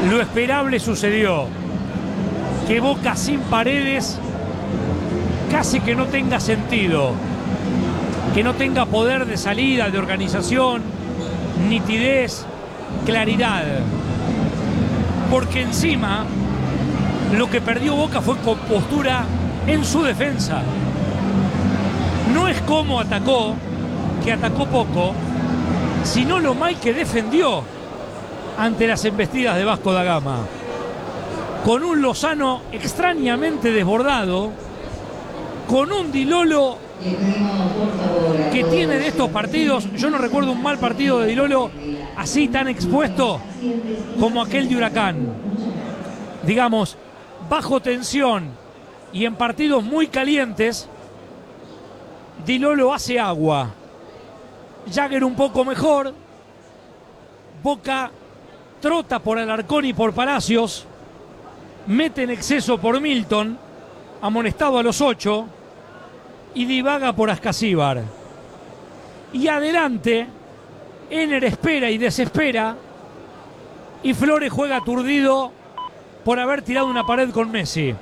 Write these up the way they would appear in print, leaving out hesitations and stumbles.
Lo esperable sucedió. Que Boca sin Paredes casi que no tenga sentido. Que no tenga poder de salida, de organización, nitidez, claridad. Porque encima lo que perdió Boca fue compostura en su defensa. No es como atacó, que atacó poco, sino lo mal que defendió ante las embestidas de Vasco da Gama. Con un Lozano extrañamente desbordado, con un Di Lolo que tiene de estos partidos, yo no recuerdo un mal partido de Di Lolo así tan expuesto como aquel de Huracán. Digamos, bajo tensión y en partidos muy calientes, Di Lolo hace agua. Jagger un poco mejor. Boca trota por Alarcón y por Palacios. Mete en exceso por Milton, amonestado a los 8, y divaga por Ascasíbar. Y adelante, Ener espera y desespera, y Flores juega aturdido por haber tirado una pared con Messi.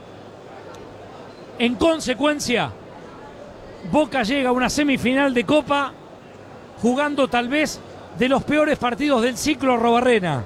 En consecuencia, Boca llega a una semifinal de Copa jugando tal vez de los peores partidos del ciclo Arrobarrena.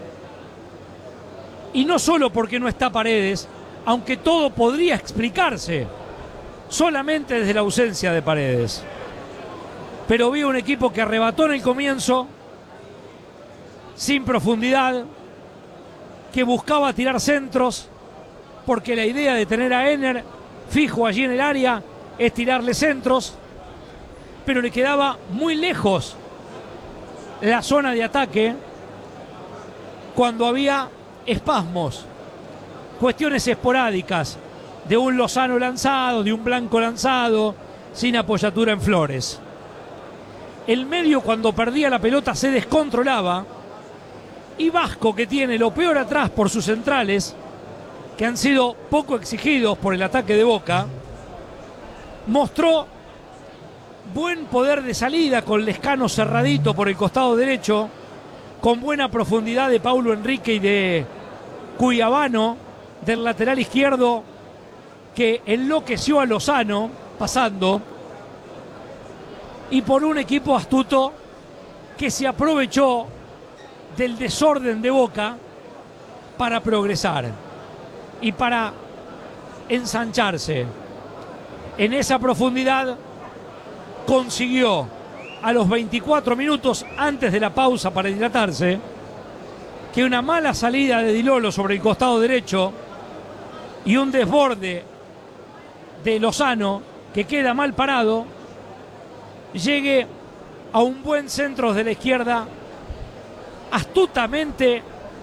Y no solo porque no está Paredes, aunque todo podría explicarse solamente desde la ausencia de Paredes. Pero vi un equipo que arrebató en el comienzo, sin profundidad, que buscaba tirar centros, porque la idea de tener a Ener fijo allí en el área es tirarle centros, pero le quedaba muy lejos la zona de ataque cuando había espasmos, cuestiones esporádicas de un Lozano lanzado, de un Blanco lanzado, sin apoyatura en Flores. El medio, cuando perdía la pelota, se descontrolaba, y Vasco, que tiene lo peor atrás por sus centrales, que han sido poco exigidos por el ataque de Boca, mostró buen poder de salida con Lescano cerradito por el costado derecho, con buena profundidad de Paulo Enrique y de Cuyabano del lateral izquierdo, que enloqueció a Lozano pasando, y por un equipo astuto que se aprovechó del desorden de Boca para progresar y para ensancharse. En esa profundidad consiguió a los 24 minutos antes de la pausa para hidratarse que una mala salida de Di Lolo sobre el costado derecho y un desborde de Lozano que queda mal parado llegue a un buen centro de la izquierda, astutamente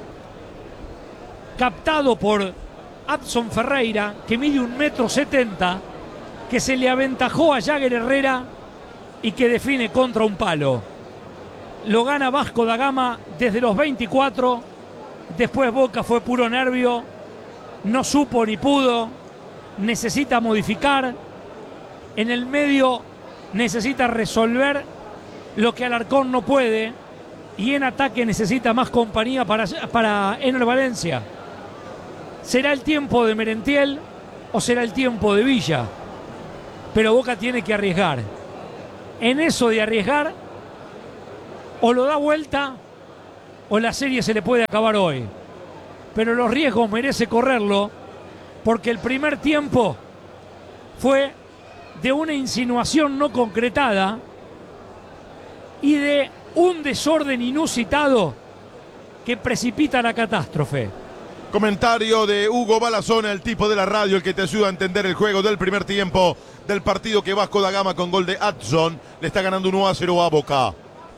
captado por Adson Ferreira, que mide 1,70 m, que se le aventajó a Jagger Herrera y que define contra un palo. Lo gana Vasco da Gama desde los 24. Después Boca fue puro nervio, no supo ni pudo, necesita modificar. En el medio necesita resolver lo que Alarcón no puede, y en ataque necesita más compañía para Ener Valencia. ¿Será el tiempo de Merentiel o será el tiempo de Villa? Pero Boca tiene que arriesgar. En eso de arriesgar, o lo da vuelta o la serie se le puede acabar hoy. Pero los riesgos merece correrlo, porque el primer tiempo fue de una insinuación no concretada y de un desorden inusitado que precipita la catástrofe. Comentario de Hugo Balazona, el tipo de la radio, el que te ayuda a entender el juego del primer tiempo del partido que Vasco da Gama, con gol de Adson, le está ganando 1-0 a Boca.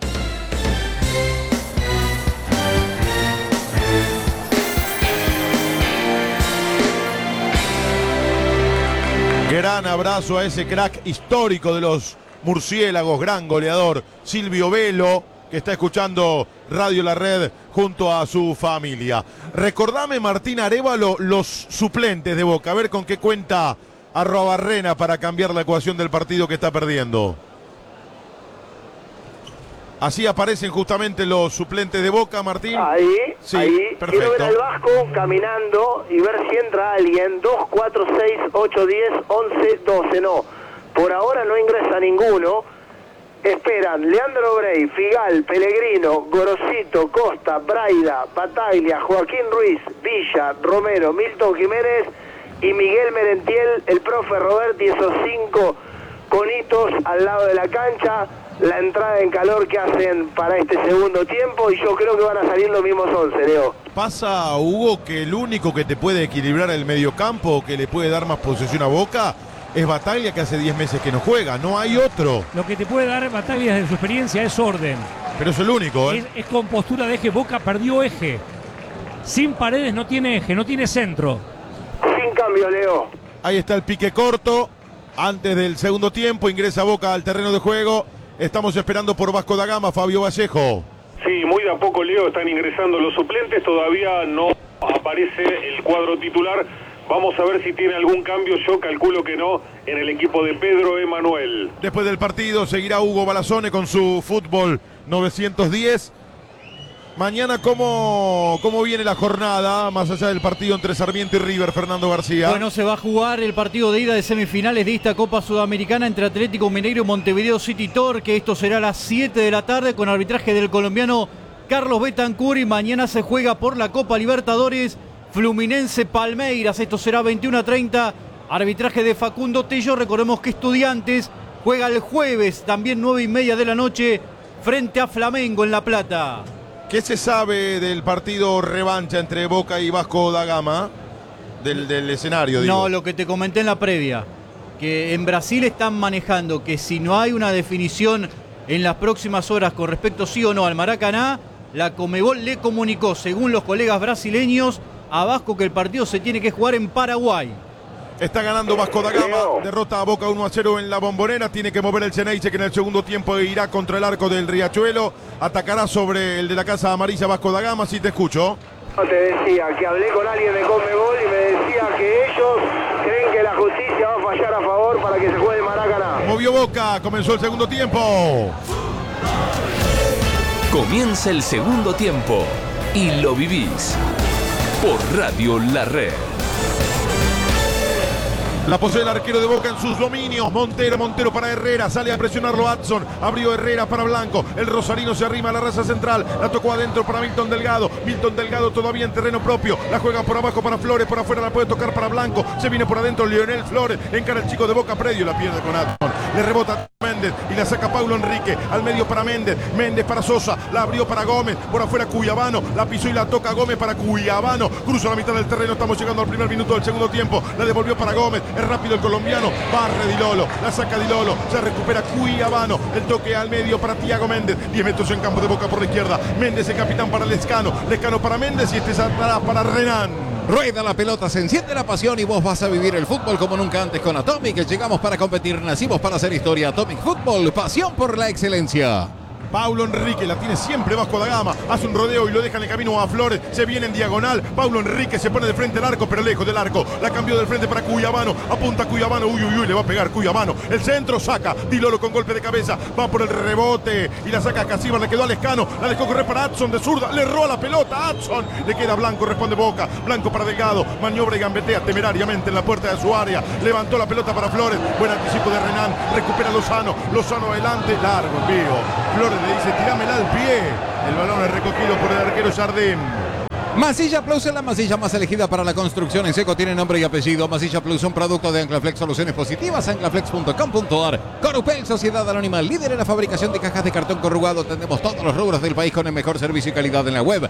Gran abrazo a ese crack histórico de los murciélagos, gran goleador, Silvio Velo, que está escuchando Radio La Red junto a su familia. Recordame, Martín Arévalo, los suplentes de Boca, a ver con qué cuenta Arrobarrena para cambiar la ecuación del partido que está perdiendo. Así aparecen justamente los suplentes de Boca, Martín. Ahí, sí, ahí. perfecto. Quiero ver al Vasco caminando y ver si entra alguien. 2, 4, 6, 8, 10, 11, 12. No, por ahora no ingresa ninguno. Esperan Leandro Brey, Figal, Pellegrino, Gorosito, Costa, Braida, Bataglia, Joaquín Ruiz, Villa, Romero, Milton Jiménez y Miguel Merentiel, el profe Roberti, esos 5 conitos al lado de la cancha. La entrada en calor que hacen para este segundo tiempo y yo creo que van a salir los mismos 11, Leo. Pasa, Hugo, que el único que te puede equilibrar el mediocampo, que le puede dar más posesión a Boca, es Bataglia, que hace 10 meses que no juega. No hay otro. Lo que te puede dar Bataglia desde su experiencia es orden. Pero es el único, ¿eh? Es con postura de eje. Boca perdió eje. Sin Paredes no tiene eje, no tiene centro. Sin cambio, Leo. Ahí está el pique corto. Antes del segundo tiempo ingresa Boca al terreno de juego. Estamos esperando por Vasco da Gama, Fabio Vallejo. Sí, muy de a poco, Leo, están ingresando los suplentes. Todavía no aparece el cuadro titular. Vamos a ver si tiene algún cambio. Yo calculo que no en el equipo de Pedro Emanuel. Después del partido seguirá Hugo Balazone con su fútbol 910. Mañana, ¿cómo viene la jornada? Más allá del partido entre Sarmiento y River, Fernando García. Bueno, se va a jugar el partido de ida de semifinales de esta Copa Sudamericana entre Atlético Mineiro y Montevideo City Torque. Esto será a las 7 de la tarde con arbitraje del colombiano Carlos Betancur. Y mañana se juega por la Copa Libertadores Fluminense Palmeiras. Esto será 21:30. Arbitraje de Facundo Tello. Recordemos que Estudiantes juega el jueves, también 9:30 de la noche, frente a Flamengo en La Plata. ¿Qué se sabe del partido revancha entre Boca y Vasco da Gama? Del escenario, digo. No, lo que te comenté en la previa, que en Brasil están manejando que si no hay una definición en las próximas horas con respecto sí o no al Maracaná, la Conmebol le comunicó, según los colegas brasileños, a Vasco que el partido se tiene que jugar en Paraguay. Está ganando Vasco da Gama, derrota a Boca 1-0 en la Bombonera, tiene que mover el Ceneice, que en el segundo tiempo irá contra el arco del Riachuelo, atacará sobre el de la Casa Amarilla Vasco da Gama. Si te escucho. Te decía que hablé con alguien de Conmebol y me decía que ellos creen que la justicia va a fallar a favor para que se juegue en Maracaná. Movió Boca, comenzó el segundo tiempo. Comienza el segundo tiempo y lo vivís por Radio La Red. La posee el arquero de Boca en sus dominios. Montero para Herrera. Sale a presionarlo Adson. Abrió Herrera para Blanco. El rosarino se arrima a la raza central. La tocó adentro para Milton Delgado. Milton Delgado todavía en terreno propio. La juega por abajo para Flores. Por afuera la puede tocar para Blanco. Se viene por adentro Lionel Flores. Encara el chico de Boca Predio. La pierde con Adson. Le rebota Méndez y la saca Paulo Enrique. Al medio para Méndez. Méndez para Sosa. La abrió para Gómez. Por afuera Cuyabano. La pisó y la toca Gómez para Cuyabano. Cruza la mitad del terreno. Estamos llegando al primer minuto del segundo tiempo. La devolvió para Gómez. Es rápido el colombiano. Barre Di Lolo. La saca Di Lolo. Se recupera Cuyabano. El toque al medio para Thiago Méndez. 10 metros en campo de Boca por la izquierda. Méndez el capitán para Lescano. Lescano para Méndez y este es atrás para Renan. Rueda la pelota, se enciende la pasión y vos vas a vivir el fútbol como nunca antes con Atomic. Llegamos para competir, nacimos para hacer historia. Atomic Fútbol, pasión por la excelencia. Paulo Enrique la tiene siempre Vasco da Gama. Hace un rodeo y lo deja en el camino a Flores. Se viene en diagonal. Paulo Enrique se pone de frente al arco, pero lejos del arco. La cambió del frente para Cuyabano. Apunta Cuyabano. Uy, le va a pegar Cuyabano. El centro saca. Di Lolo con golpe de cabeza. Va por el rebote. Y la saca Casíbar. Le quedó a Lescano. La dejó correr para Adson de zurda. Le roba la pelota. Adson. Le queda Blanco. Responde Boca. Blanco para Delgado. Maniobra y gambetea temerariamente en la puerta de su área. Levantó la pelota para Flores. Buen anticipo de Renan. Recupera Lozano. Lozano adelante. Largo envío. Flores le dice: tirámela al pie. El balón es recogido por el arquero Jardín. Masilla Plus es la masilla más elegida para la construcción en seco, tiene nombre y apellido. Masilla Plus, un producto de Anclaflex Soluciones Positivas, anclaflex.com.ar. Corupel, Sociedad Anónima, líder en la fabricación de cajas de cartón corrugado. Tenemos todos los rubros del país con el mejor servicio y calidad en la web.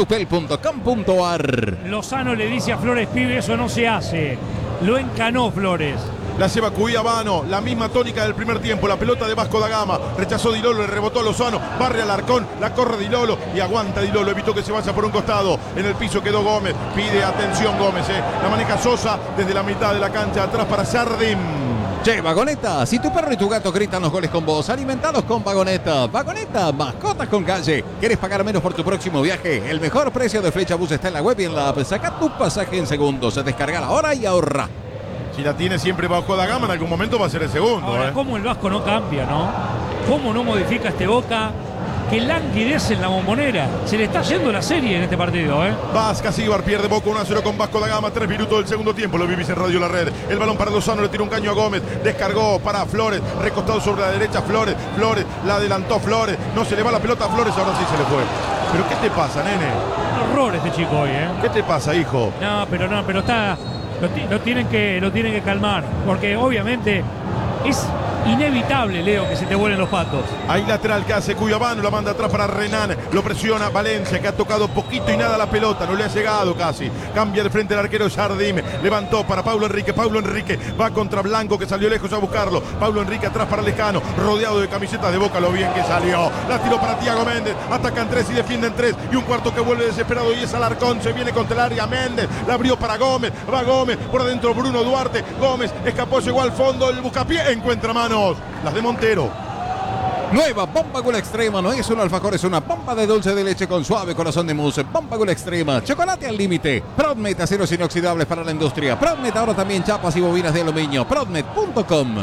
Corupel.com.ar. Lozano le dice a Flores: pibe, eso no se hace. Lo encanó Flores. La lleva Cuyabano, la misma tónica del primer tiempo. La pelota de Vasco da Gama. Rechazó Di Lolo, le rebotó a Lozano. Barre al Arcón, la corre Di Lolo y aguanta Di Lolo. Evitó que se vaya por un costado. En el piso quedó Gómez. Pide atención Gómez. La maneja Sosa desde la mitad de la cancha. Atrás para Jardín. Che, Vagoneta, si tu perro y tu gato gritan los goles con vos, alimentalos con Vagoneta. Vagoneta, mascotas con calle. ¿Quieres pagar menos por tu próximo viaje? El mejor precio de Flecha Bus está en la web y en la app. Saca tu pasaje en segundos. Descarga la hora y ahorra. Si la tiene siempre Vasco da Gama, en algún momento va a ser el segundo. Ahora, cómo el Vasco no cambia, ¿no? Cómo no modifica este Boca. que languidece en la Bombonera. Se le está yendo la serie en este partido, Vasca Cibar pierde Boca 1-0 con Vasco da Gama. 3 minutos del segundo tiempo. Lo vivís en Radio La Red. El balón para Lozano, le tira un caño a Gómez. Descargó para Flores. Recostado sobre la derecha Flores. Flores, la adelantó Flores. No se le va la pelota a Flores, ahora sí se le fue. ¿Pero qué te pasa, nene? Un horror este chico hoy, ¿Qué te pasa, hijo? No, pero está... Lo tienen que calmar. Porque obviamente es inevitable, Leo, que se te vuelen los patos. Hay lateral que hace Cuyabano, la manda atrás para Renan, lo presiona Valencia, que ha tocado poquito y nada la pelota, no le ha llegado casi. Cambia de frente el arquero Jardim, levantó para Paulo Enrique va contra Blanco, que salió lejos a buscarlo. Paulo Enrique atrás para Lescano, rodeado de camisetas de Boca, lo bien que salió. La tiró para Thiago Méndez, atacan 3 y defienden 3, y un cuarto que vuelve desesperado y es Alarcón, se viene contra el área Méndez, la abrió para Gómez, va Gómez, por adentro Bruno Duarte, Gómez escapó, llegó al fondo, el buscapié, encuentra manos. Las de Montero. Nueva Bomba Gula Extrema, no es un alfajor, es una bomba de dulce de leche con suave corazón de mousse. Bomba Gula Extrema, chocolate al límite. Prodmet, aceros inoxidables para la industria. Prodmet, ahora también chapas y bobinas de aluminio. Prodmet.com.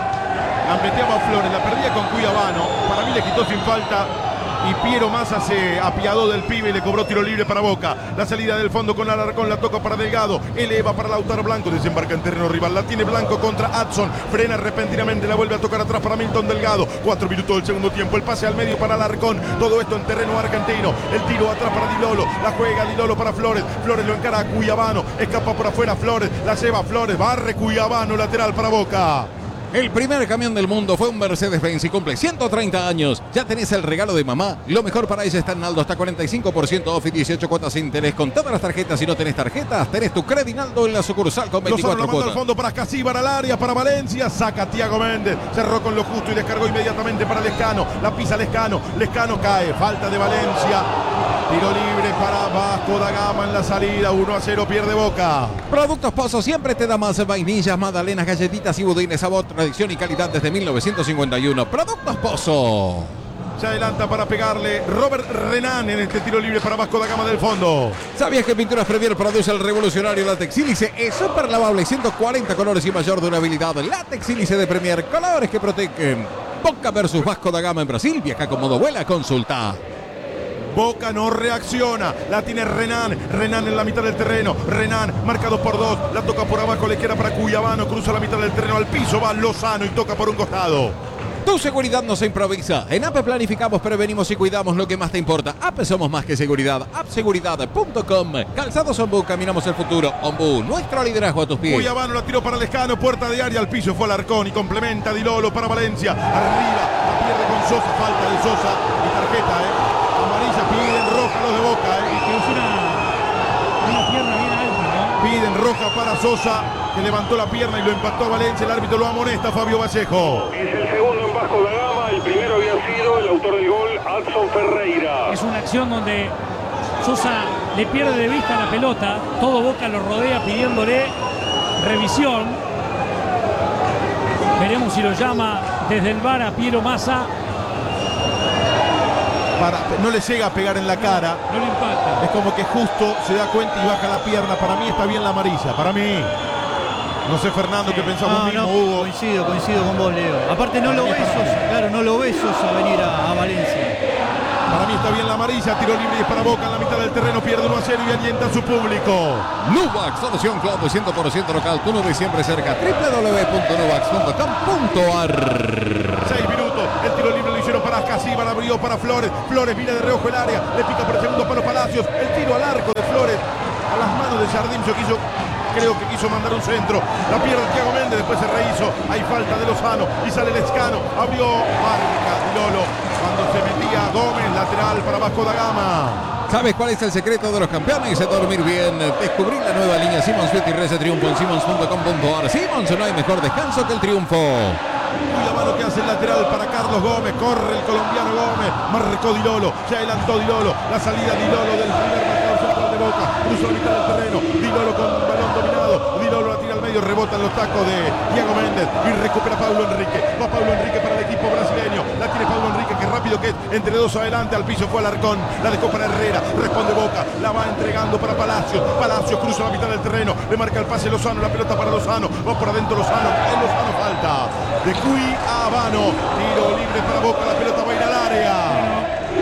La meteaba Flores, la perdía con Cuyabano. Para mí le quitó sin falta. Y Piero Massa se apiadó del pibe y le cobró tiro libre para Boca. La salida del fondo con Alarcón, la toca para Delgado, eleva para Lautaro Blanco, desembarca en terreno rival, la tiene Blanco contra Adson, frena repentinamente, la vuelve a tocar atrás para Milton Delgado. 4 minutos del segundo tiempo, el pase al medio para Alarcón, todo esto en terreno argentino, el tiro atrás para Dilolo, la juega Dilolo para Flores, Flores lo encara a Cuyabano, escapa por afuera Flores, la lleva Flores, barre Cuyabano, lateral para Boca. El primer camión del mundo fue un Mercedes-Benz y cumple 130 años. Ya tenés el regalo de mamá. Lo mejor para ella está en Naldo, hasta 45% off y 18 cuotas sin interés. Con todas las tarjetas, si no tenés tarjetas, tenés tu Credinaldo en la sucursal con 24 cuotas. Al fondo para Casíbar, al área, para Valencia. Saca Thiago Méndez. Cerró con lo justo y descargó inmediatamente para Lescano. La pisa Lescano. Lescano cae. Falta de Valencia. Tiro libre para Vasco da Gama en la salida. 1-0 pierde Boca. Productos Pozo siempre te da más vainillas, magdalenas, galletitas y budines. Sabor, tradición y calidad desde 1951. Productos Pozo. Se adelanta para pegarle Robert Renan en este tiro libre para Vasco da Gama del fondo. ¿Sabías que Pinturas Premier produce el revolucionario látex sílice? Es súper lavable, 140 colores y mayor durabilidad. Látex sílice de Premier, colores que protegen. Boca versus Vasco da Gama en Brasil. Viaja como vuela, consulta. Boca no reacciona, la tiene Renan en la mitad del terreno, Renan marcado por 2, la toca por abajo, le queda para Cuyabano, cruza la mitad del terreno, al piso va Lozano y toca por un costado. Tu seguridad no se improvisa. En APE planificamos, prevenimos y cuidamos lo que más te importa. APE somos más que seguridad. appseguridad.com. Calzados Ombú, caminamos el futuro. Ombú, nuestro liderazgo a tus pies. Cuyabano la tiró para Lescano, puerta de área, al piso fue Alarcón y complementa Dilolo para Valencia. Arriba, la pierde con Sosa, falta de Sosa y tarjeta, amarilla, piden roja los de Boca, Es una pierna bien alta, ¿no? Piden roja para Sosa, que levantó la pierna y lo impactó a Valencia. El árbitro lo amonesta, Fabio Vallejo. Es el segundo en Vasco da Gama. El primero había sido el autor del gol, Adson Ferreira. Es una acción donde Sosa le pierde de vista la pelota. Todo Boca lo rodea pidiéndole revisión. Veremos si lo llama desde el VAR a Piero Massa. No le llega a pegar en la cara. No le impacta. Es como que justo se da cuenta y baja la pierna. Para mí está bien la amarilla. Para mí. No sé, Fernando, qué pensamos mismo, Hugo. Coincido con vos, Leo. Aparte no lo ves Sosa, claro, no lo ves Sosa venir a Valencia. Para mí está bien la amarilla, tiro libre y es para Boca en la mitad del terreno, pierde 1-0 y alienta a su público. Nuvax, solución cloud 100% local, tu nube siempre cerca, www.nuvax.com.ar. 6 minutos, el tiro libre lo hicieron para Casíbar, la abrió para Flores, Flores viene de reojo el área, le pica por el segundo palo Palacios, el tiro al arco de Flores, a las manos de Jardim, creo que quiso mandar un centro, la pierde Thiago Méndez, después se rehizo, hay falta de Lozano y sale Lescano, abrió marca Dilolo, cuando se metía Gómez, lateral para Vasco da Gama. ¿Sabes cuál es el secreto de los campeones? Dormir bien. Descubrir la nueva línea Simmons Fit y Res de Triunfo en Simmons.com.ar. Simmons, no hay mejor descanso que el triunfo. Y la mano que hace el lateral para Carlos Gómez. Corre el colombiano Gómez. Marcó Dilolo. Se adelantó Dilolo. La salida Dilolo del primer marcador central de Boca. Cruzó la mitad del terreno. Dilolo con balón dominado. Dilolo la tira al medio. Rebotan los tacos de Thiago Méndez. Y recupera Paulo Enrique. Va Paulo Enrique para el equipo brasileño. La tiene Paulo Enrique. Que rápido que es. Entre dos adelante. Al piso fue Alarcón. La dejó para Herrera. Responde Boca. La va entregando para Palacios. Palacios cruza la mitad del terreno. Le marca el pase Lozano. La pelota para Lozano. Va por adentro Lozano. El Lozano falta. De Cuyabano. Tiro libre para Boca. La pelota va a ir al área.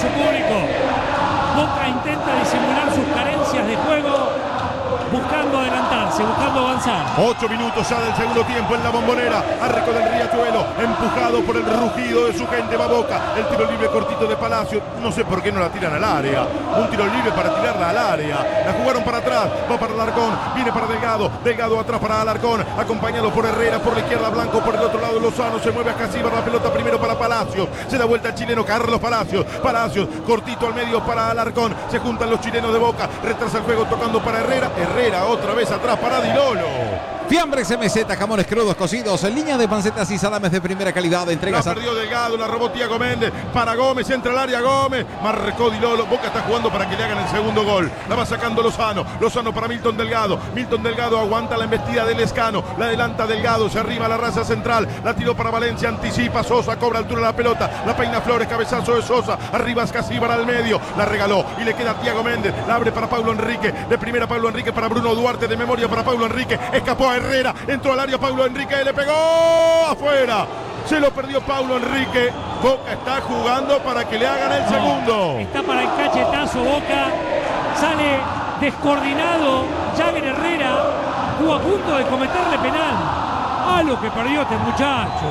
su público. Boca intenta disimular sus carencias de juego, buscando adelantarse, buscando avanzar. 8 minutos ya del segundo tiempo en la Bombonera. Arco del Riachuelo, empujado por el rugido de su gente, va Boca. El tiro libre cortito de Palacio. No sé por qué no la tiran al área. Un tiro libre para tirarla al área. La jugaron para atrás, va para Alarcón, viene para Delgado. Delgado atrás para Alarcón, acompañado por Herrera, por la izquierda Blanco, por el otro lado Lozano. Se mueve a Casíbar, la pelota primero para Palacios. Se da vuelta el chileno Carlos Palacios. Palacios, cortito al medio para Alarcón. Se juntan los chilenos de Boca. Retrasa el juego tocando para Herrera. Herrera otra vez atrás para Di Lolo. Fiambres MZ, jamones crudos cocidos, en línea de pancetas y salames de primera calidad. Entregas la perdió Delgado, la robó Thiago Méndez. Para Gómez, entra al área Gómez. Marcó Di Lolo. Boca está jugando para que le hagan el segundo gol. La va sacando Lozano. Lozano para Milton Delgado. Milton Delgado aguanta la embestida del Lescano. La adelanta Delgado. Se arriba la raza central. La tiró para Valencia. Anticipa Sosa. Cobra altura la pelota. La peina Flores. Cabezazo de Sosa. Arriba Escasíbar al medio. La regaló. Y le queda a Thiago Méndez. La abre para Paulo Enrique. De primera Paulo Enrique para Bruno Duarte. De memoria para Paulo Enrique. Escapó a Herrera. Entró al área Paulo Enrique. Le pegó afuera. Se lo perdió Paulo Enrique. Boca está jugando para que le hagan el segundo. Está para el cachetazo Boca. Sale descoordinado Jagger Herrera. Estuvo a punto de cometerle penal. A lo que perdió este muchacho.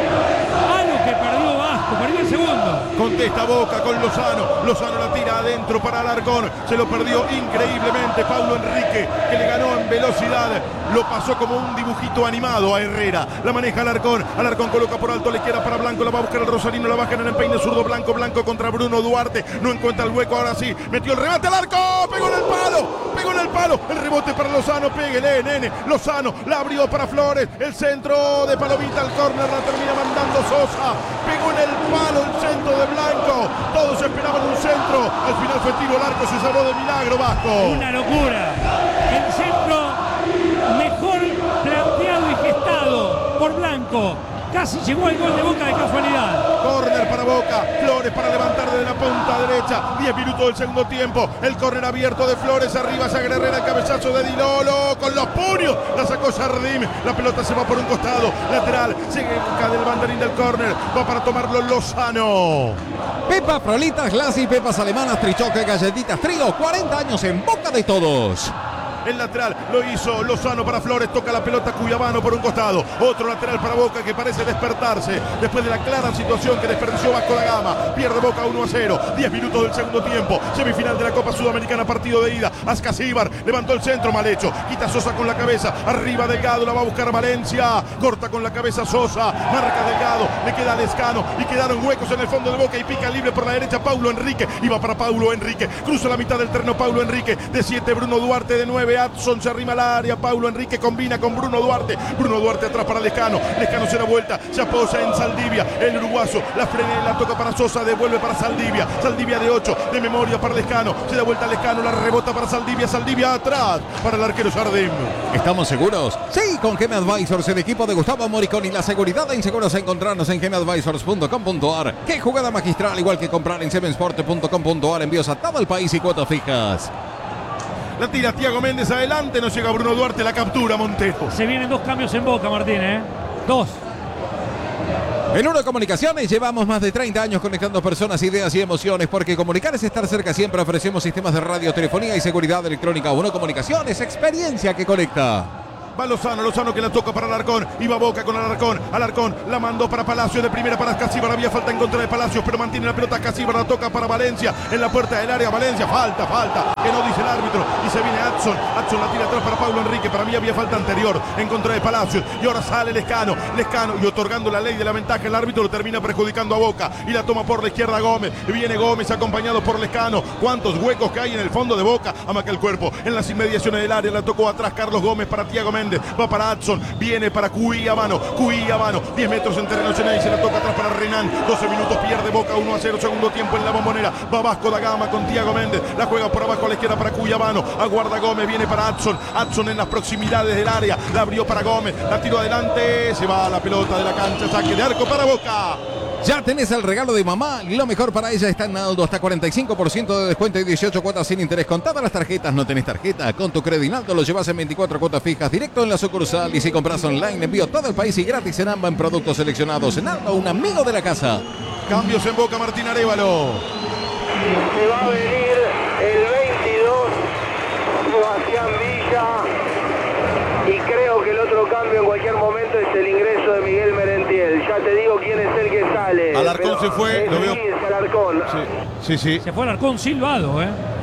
A lo que perdió Vasco. Perdió el segundo. Contesta Boca con Lozano. Lozano la tira adentro para Alarcón. Se lo perdió increíblemente Paulo Enrique, que le ganó en velocidad. Lo pasó como un dibujito animado a Herrera. La maneja Alarcón. Alarcón coloca por alto, le izquierda para Blanco. La va a buscar el Rosarino. La baja en el empeine zurdo. Blanco. Blanco contra Bruno Duarte. No encuentra el hueco. Ahora sí. Metió el remate al arco. Pegó en el palo. Pegó en el palo. El rebote para Lozano. Péguele, nene. Lozano la abrió para Flores. El centro de Palomita al córner. La termina mandando Sosa. Pegó en el palo el centro de Blanco. Todos esperaban un centro. Al final fue tiro al arco. Se salvó de milagro Vasco. Una locura. El centro mejor planteado y gestado por Blanco. Casi llegó al gol de Boca de casualidad. Córner para Boca. Flores para levantar desde la punta derecha. 10 minutos del segundo tiempo. El córner abierto de Flores. Arriba Jagger Herrera. El cabezazo de Di Lolo. Con los puños. La sacó Jardim. La pelota se va por un costado. Lateral. Cerca del banderín del córner. Va para tomarlo Lozano. Pepa, Frolitas, Lassi, pepas alemanas, trichoque, galletitas, trío. 40 años en boca de todos. El lateral lo hizo Lozano para Flores. Toca la pelota Cuyabano por un costado. Otro lateral para Boca que parece despertarse después de la clara situación que desperdició Vasco da Gama. Pierde Boca 1-0. 10 minutos del segundo tiempo. Semifinal de la Copa Sudamericana, partido de ida. Ascasíbar levantó el centro, mal hecho. Quita Sosa con la cabeza. Arriba Delgado, la va a buscar Valencia. Corta con la cabeza Sosa. Marca Delgado. Le queda Lescano. Y quedaron huecos en el fondo de Boca. Y pica libre por la derecha Paulo Enrique. Iba para Paulo Enrique. Cruza la mitad del terreno Paulo Enrique. De 7 Bruno Duarte. De 9 Adson se arrima al área. Paulo Enrique combina con Bruno Duarte. Bruno Duarte atrás para Lescano. Lescano se da vuelta. Se apoya en Saldivia. El uruguayo la frena y la toca para Sosa. Devuelve para Saldivia. Saldivia de 8. De memoria para Lescano. Se da vuelta Lescano. La rebota para Saldivia. Saldivia atrás para el arquero Jardim. ¿Estamos seguros? Sí, con Geme Advisors, el equipo de Gustavo Moriconi. La seguridad en seguros a encontrarnos en gemeadvisors.com.ar. Qué jugada magistral, igual que comprar en sevensport.com.ar. Envíos a todo el país y cuotas fijas. La tira Thiago Méndez adelante. No llega Bruno Duarte. La captura Montero. Se vienen 2 cambios en Boca, Martín, 2. En Uno Comunicaciones llevamos más de 30 años conectando personas, ideas y emociones, porque comunicar es estar cerca siempre. Ofrecemos sistemas de radio, telefonía y seguridad electrónica. Uno Comunicaciones, experiencia que conecta. Va Lozano, Lozano que la toca para Alarcón. Iba Boca con Alarcón. Alarcón la mandó para Palacio. De primera para Escasíbar. Había falta en contra de Palacios, pero mantiene la pelota. Escasíbar la toca para Valencia. En la puerta del área Valencia. Falta. Que no dice el árbitro. Y se viene Adson. Adson la tira atrás para Paulo Enrique. Para mí había falta anterior en contra de Palacios. Y ahora sale Lescano. Lescano y otorgando la ley de la ventaja. El árbitro lo termina perjudicando a Boca. Y la toma por la izquierda Gómez. Y viene Gómez acompañado por Lescano. ¿Cuántos huecos que hay en el fondo de Boca? Amaca el cuerpo. En las inmediaciones del área la tocó atrás Carlos Gómez para Thiago Méndez. Va para Adson. Viene para Cuyabano. 10 metros en terreno y se la toca atrás para Renan. 12 minutos pierde Boca 1-0. Segundo tiempo en la Bombonera. Va Vasco da Gama con Thiago Méndez. La juega por abajo a la izquierda para Cuyabano. Aguarda Gómez. Viene para Adson. Adson en las proximidades del área. La abrió para Gómez. La tiró adelante. Se va la pelota de la cancha. Saque de arco para Boca. Ya tenés el regalo de mamá. Lo mejor para ella está en Naldo. Hasta 45% de descuento y 18 cuotas sin interés. Contadas las tarjetas. No tenés tarjeta. Con tu Credinaldo lo llevas en 24 cuotas fijas directo en la sucursal. Y si compras online, envío todo el país y gratis en AMBA en productos seleccionados. En Naldo, un amigo de la casa. Cambios en Boca, Martín Arévalo. Se va a venir el 22, Sebastián Villa. Y creo que el otro cambio en cualquier momento es el ingreso de Miguel Merentiel. Ya te digo quién es el que sale. Alarcón se fue, lo veo. Es Alarcón. Sí. Se fue Alarcón silbado,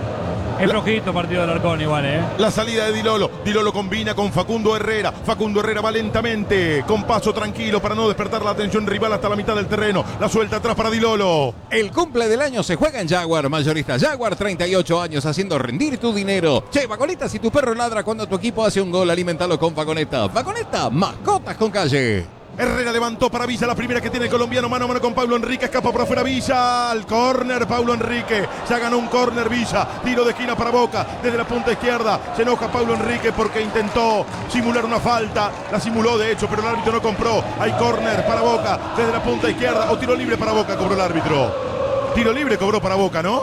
Es flojito partido de Alarcón igual, La salida de Di Lolo. Di Lolo combina con Facundo Herrera. Facundo Herrera va lentamente, con paso tranquilo para no despertar la atención rival hasta la mitad del terreno. La suelta atrás para Di Lolo. El cumple del año se juega en Jaguar. Mayorista Jaguar, 38 años haciendo rendir tu dinero. Che, Vagoneta, si tu perro ladra cuando tu equipo hace un gol, alimentalo con Vagoneta. Vagoneta, mascotas con calle. Herrera levantó para Villa, la primera que tiene el colombiano, mano a mano con Pablo Enrique, escapa por afuera Villa, al córner Pablo Enrique, ya ganó un córner Villa, tiro de esquina para Boca, desde la punta izquierda, se enoja Pablo Enrique porque intentó simular una falta, la simuló de hecho, pero el árbitro no compró, hay córner para Boca, desde la punta izquierda, o tiro libre para Boca, cobró el árbitro, tiro libre cobró para Boca, ¿no?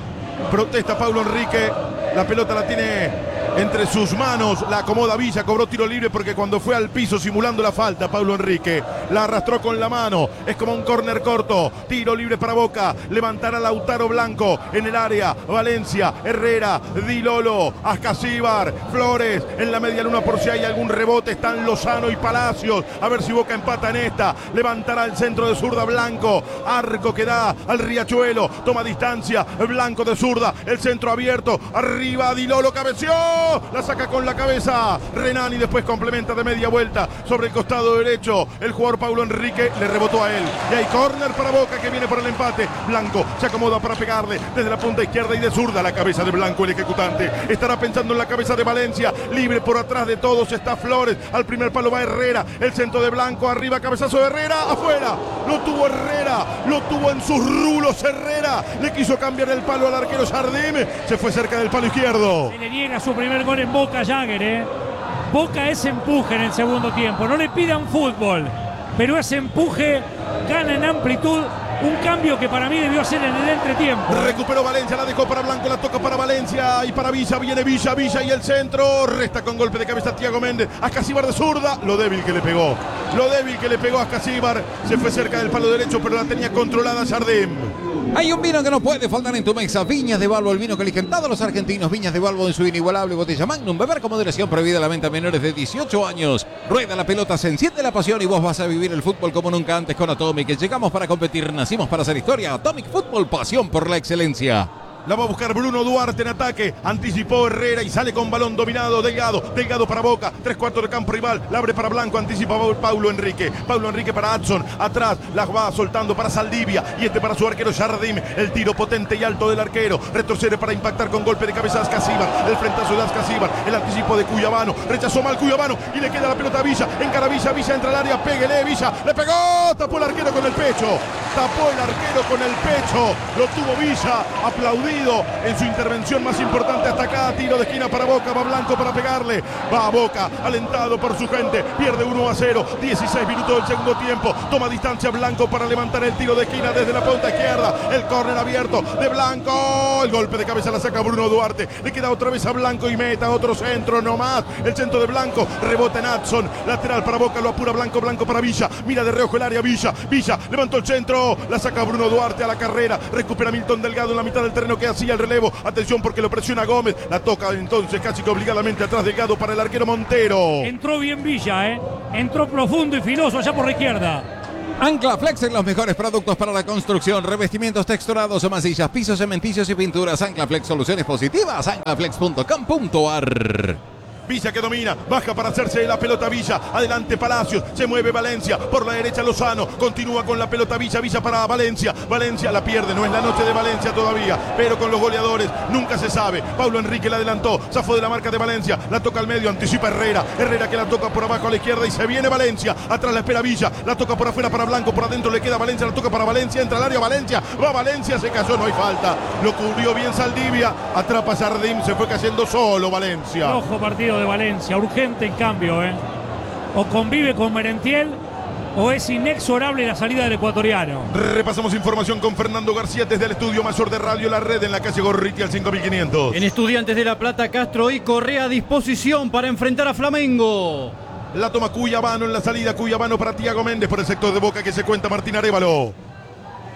Protesta Pablo Enrique, la pelota la tiene entre sus manos, la acomoda Villa, cobró tiro libre porque cuando fue al piso simulando la falta, Pablo Enrique la arrastró con la mano, es como un córner corto, tiro libre para Boca, levantará Lautaro Blanco en el área, Valencia, Herrera, Di Lolo, Ascasíbar, Flores, en la media luna por si hay algún rebote, están Lozano y Palacios, a ver si Boca empata en esta, levantará el centro de zurda Blanco, arco que da al Riachuelo, toma distancia, Blanco de zurda, el centro abierto, arriba Di Lolo, cabeció, la saca con la cabeza Renán y después complementa de media vuelta sobre el costado derecho, el jugador Pablo Enrique le rebotó a él, y hay córner para Boca que viene por el empate, Blanco se acomoda para pegarle desde la punta izquierda y de zurda, la cabeza de Blanco el ejecutante, estará pensando en la cabeza de Valencia, libre por atrás de todos está Flores, al primer palo va Herrera, el centro de Blanco, arriba cabezazo de Herrera, afuera, lo tuvo Herrera, lo tuvo en sus rulos Herrera, le quiso cambiar el palo al arquero Jardim, se fue cerca del palo izquierdo. Se le niega su primer gol en Boca Jagger, Boca es empuje en el segundo tiempo, no le pidan fútbol, pero ese empuje gana en amplitud, un cambio que para mí debió ser en el entretiempo. Recuperó Valencia, la dejó para Blanco, la toca para Valencia y para Villa, viene Villa y el centro, resta con golpe de cabeza Thiago Méndez, Ascasíbar de zurda, lo débil que le pegó a Ascasíbar, se fue cerca del palo derecho pero la tenía controlada Jardim. Hay un vino que no puede faltar en tu mesa, Viñas de Balbo, el vino que eligen todos los argentinos, Viñas de Balbo en su inigualable botella Magnum, beber con moderación, prohibida la venta a menores de 18 años. Rueda la pelota, se enciende la pasión y vos vas a vivir el fútbol como nunca antes con Atomic. Llegamos para competir, nacimos para hacer historia. Atomic Fútbol, pasión por la excelencia. La va a buscar Bruno Duarte en ataque. Anticipó Herrera y sale con balón dominado. Delgado para Boca. 3/4 de campo rival. La abre para Blanco. Anticipa Paulo Enrique. Paulo Enrique para Adson. Atrás la va soltando para Saldivia. Y este para su arquero Jardim. El tiro potente y alto del arquero. Retrocede para impactar con golpe de cabeza a Ascasíbar. El frentazo de Ascasíbar. El anticipo de Cuyabano. Rechazó mal Cuyabano. Y le queda la pelota a Villa. Encara Villa. Villa entra al área. Péguele Villa. Le pegó. Tapó el arquero con el pecho. Lo tuvo Villa. Aplaudido en su intervención más importante hasta acá, tiro de esquina para Boca, va Blanco para pegarle, va a Boca, alentado por su gente, pierde 1-0, 16 minutos del segundo tiempo, toma distancia Blanco para levantar el tiro de esquina desde la punta izquierda, el córner abierto de Blanco, el golpe de cabeza la saca Bruno Duarte, le queda otra vez a Blanco y meta otro centro nomás, el centro de Blanco, rebota en Adson, lateral para Boca, lo apura Blanco para Villa, mira de reojo el área Villa, levantó el centro, la saca Bruno Duarte a la carrera, recupera Milton Delgado en la mitad del terreno que hacía el relevo, atención porque lo presiona Gómez, la toca entonces casi que obligadamente atrás Delgado para el arquero Montero. Entró bien Villa, entró profundo y filoso allá por la izquierda. Anclaflex en los mejores productos para la construcción, revestimientos texturados, masillas, pisos cementicios y pinturas. Anclaflex, soluciones positivas, anclaflex.com.ar. Villa que domina, baja para hacerse la pelota Villa, adelante Palacios, se mueve Valencia, por la derecha Lozano, continúa con la pelota Villa para Valencia la pierde, no es la noche de Valencia todavía, pero con los goleadores nunca se sabe, Paulo Enrique la adelantó, zafó de la marca de Valencia, la toca al medio, anticipa Herrera que la toca por abajo a la izquierda y se viene Valencia, atrás la espera Villa, la toca por afuera para Blanco, por adentro le queda Valencia, la toca para Valencia, entra al área Valencia, va Valencia, se cayó, no hay falta, lo cubrió bien Saldivia, atrapa Jardim, se fue cayendo solo Valencia. Ojo partido de Valencia, urgente en cambio, o convive con Merentiel o es inexorable la salida del ecuatoriano. Repasamos información con Fernando García desde el estudio mayor de Radio La Red en la calle Gorriti al 5500. En Estudiantes de La Plata, Castro y Correa a disposición para enfrentar a Flamengo. La toma Cuyabano en la salida, Cuyabano para Thiago Méndez por el sector de Boca que se cuenta Martín Arévalo.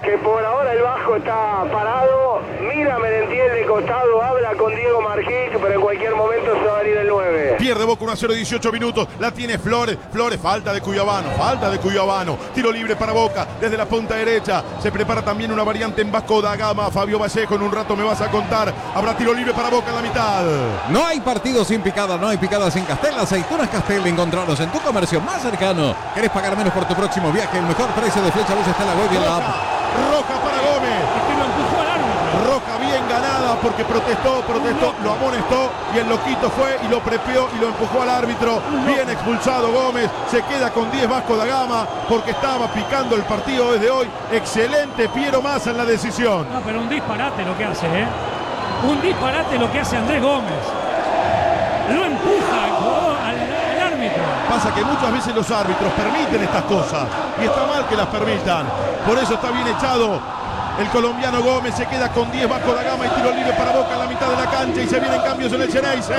que por ahora el Vasco está parado, mira Merentiel de costado, habla con Diego Marquín, pero en cualquier momento se va a venir el 9. Pierde Boca 1-0, 18 minutos. La tiene Flores. Flores, falta de Cuyabano. Tiro libre para Boca desde la punta derecha. Se prepara también una variante en Vasco da Gama. Fabio Vallejo, en un rato me vas a contar. Habrá tiro libre para Boca en la mitad. No hay partido sin picada, no hay picada sin Castel. Aceitunas Castel, encontrarlos en tu comercio más cercano. ¿Querés pagar menos por tu próximo viaje? El mejor precio de Flecha Bus está en la web y en la app. Roja para Gómez. Es que lo empujó al árbitro. Roja bien ganada porque protestó, lo amonestó y el loquito fue y lo prepeó y lo empujó al árbitro. Bien expulsado Gómez, se queda con 10 Vasco da Gama porque estaba picando el partido desde hoy. Excelente Piero Massa en la decisión. No, pero un disparate lo que hace, ¿eh? Un disparate lo que hace Andrés Gómez. Lo empuja al árbitro. Pasa que muchas veces los árbitros permiten estas cosas y está mal que las permitan. Por eso está bien echado el colombiano Gómez. Se queda con 10 Vasco da Gama y tiro libre para Boca en la mitad de la cancha y se vienen cambios en el Xeneize.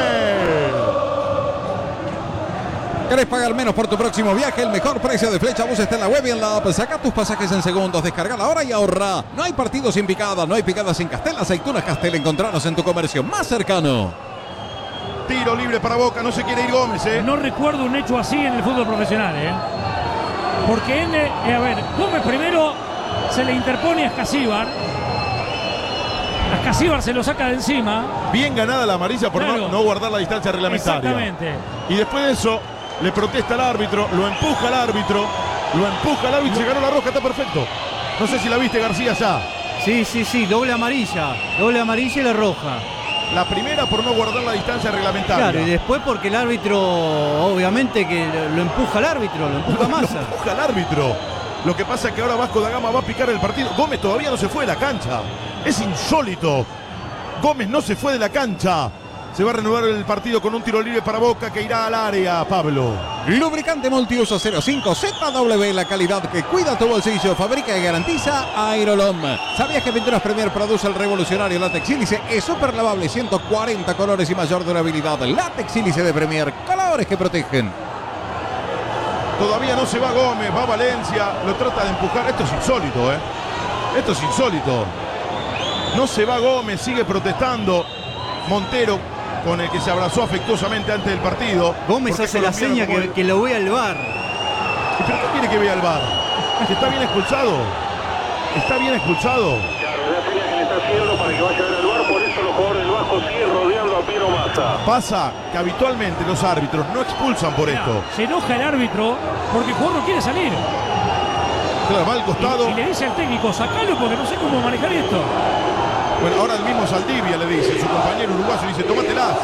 ¿Querés pagar menos por tu próximo viaje? El mejor precio de Flecha Bus está en la web y en la app. Saca tus pasajes en segundos, descargala ahora y ahorra. No hay partido sin picada, no hay picada sin Castel. Aceitunas Castel, encontranos en tu comercio más cercano. Tiro libre para Boca, no se quiere ir Gómez, ¿eh? No recuerdo un hecho así en el fútbol profesional, ¿eh? Porque a ver, Gómez primero se le interpone a Ascasíbar. Ascasíbar se lo saca de encima. Bien ganada la amarilla por Claro. no guardar la distancia reglamentaria. Exactamente. Y después de eso, le protesta al árbitro, lo empuja al árbitro, y se ganó la roja, está perfecto. No sé si la viste, García, ya. Sí, doble amarilla y la roja. La primera por no guardar la distancia reglamentaria. Claro, y después porque el árbitro, obviamente que lo empuja al árbitro, lo empuja Massa. Lo empuja al árbitro. Lo que pasa es que ahora Vasco da Gama va a picar el partido. Gómez todavía no se fue de la cancha. Es insólito. Gómez no se fue de la cancha. Se va a reanudar el partido con un tiro libre para Boca que irá al área, Pablo. Lubricante multiuso 05 ZW, la calidad que cuida tu bolsillo, fabrica y garantiza Aerolom. ¿Sabías que Pinturas Premier produce el revolucionario látex sílice? Es súper lavable, 140 colores y mayor durabilidad. Látex sílice de Premier, colores que protegen. Todavía no se va Gómez, va Valencia, lo trata de empujar. Esto es insólito, ¿eh? Esto es insólito. No se va Gómez, sigue protestando. Montero, con el que se abrazó afectuosamente antes del partido. Gómez hace la seña que lo vea al VAR. ¿Pero qué quiere que vea el VAR? ¿Está bien expulsado? ¿Está bien expulsado? Claro, la señal que le está haciendo para que vaya a ver el VAR, por eso los jugadores del Vasco siguen rodeando a Piero Massa. Pasa que habitualmente los árbitros no expulsan por esto. Se enoja el árbitro porque el jugador no quiere salir. Claro, va al costado. Y le dice al técnico, sacalo porque no sé cómo manejar esto. Bueno, ahora el mismo Saldivia le dice, su compañero uruguayo dice, tómatelas.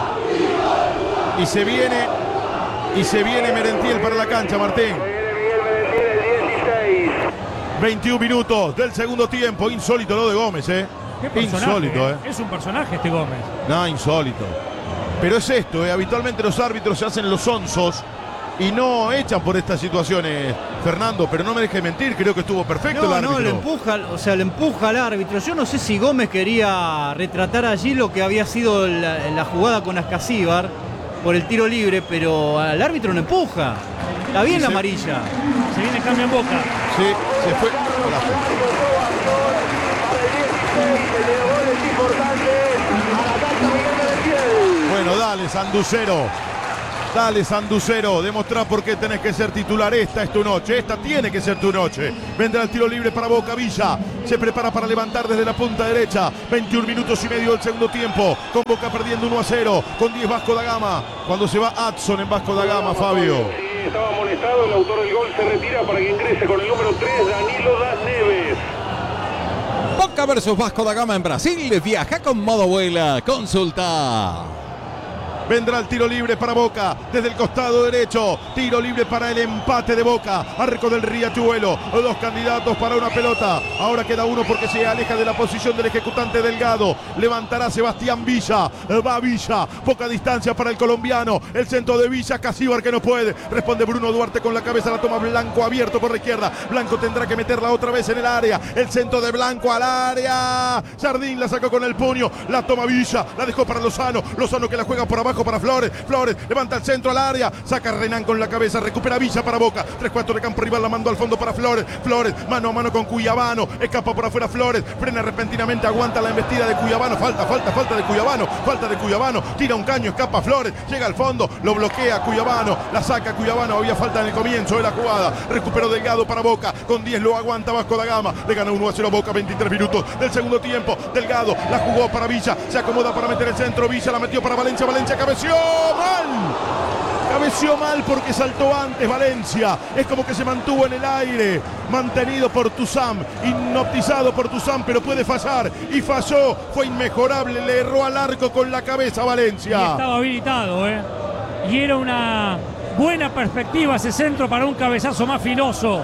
Y se viene Merentiel para la cancha, Martín. Viene Miguel Merentiel, el 16. 21 minutos del segundo tiempo. Insólito lo de Gómez, ¿eh? Qué personaje, Insólito, ¿eh? Es un personaje este Gómez. No, insólito. Pero es esto, ¿eh? Habitualmente los árbitros se hacen los onzos y no echan por estas situaciones, Fernando, pero no me dejes mentir, creo que estuvo perfecto el árbitro. No, le empuja al árbitro. Yo no sé si Gómez quería retratar allí lo que había sido la jugada con Ascasíbar por el tiro libre, pero al árbitro lo empuja. Está bien la amarilla. Se viene cambio en Boca. Sí, se fue. Bueno, dale, Sanducero. Dale, Sanducero, demostrá por qué tenés que ser titular. Esta es tu noche, esta tiene que ser tu noche. Vendrá el tiro libre para Boca. Villa se prepara para levantar desde la punta derecha. 21 minutos y medio del segundo tiempo. Con Boca perdiendo 1-0. Con 10 Vasco da Gama. Cuando se va Adson en Vasco da Gama, Fabio. Sí, estaba molestado, el autor del gol se retira para que ingrese con el número 3, Danilo Das Neves. Boca versus Vasco da Gama en Brasil. Viaja con modo vuela. Consulta. Vendrá el tiro libre para Boca desde el costado derecho. Tiro libre para el empate de Boca. Arco del Riachuelo. Dos candidatos para una pelota. Ahora queda uno porque se aleja de la posición del ejecutante Delgado. Levantará Sebastián Villa. Va Villa. Poca distancia para el colombiano. El centro de Villa. Casíbar que no puede. Responde Bruno Duarte con la cabeza. La toma Blanco abierto por la izquierda. Blanco tendrá que meterla otra vez en el área. El centro de Blanco al área. Jardín la sacó con el puño. La toma Villa. La dejó para Lozano. Lozano que la juega por abajo abajo para Flores. Flores levanta el centro al área. Saca Renan con la cabeza. Recupera Villa para Boca. 3-4 de campo rival. La mandó al fondo para Flores. Flores mano a mano con Cuyabano. Escapa por afuera Flores. Frena repentinamente. Aguanta la embestida de Cuyabano. Falta de Cuyabano. Falta de Cuyabano. Tira un caño. Escapa Flores. Llega al fondo. Lo bloquea Cuyabano. La saca Cuyabano. Había falta en el comienzo de la jugada. Recuperó Delgado para Boca. Con 10 lo aguanta Vasco da Gama. Le gana 1-0 Boca. 23 minutos del segundo tiempo. Delgado la jugó para Villa. Se acomoda para meter el centro. Villa la metió para Valencia. Valencia cabeció mal. Cabeció mal porque saltó antes Valencia. Es como que se mantuvo en el aire. Mantenido por Tuzán. Hipnotizado por Tuzán. Pero puede fallar. Y falló. Fue inmejorable. Le erró al arco con la cabeza Valencia. Y estaba habilitado, Y era una buena perspectiva ese centro para un cabezazo más filoso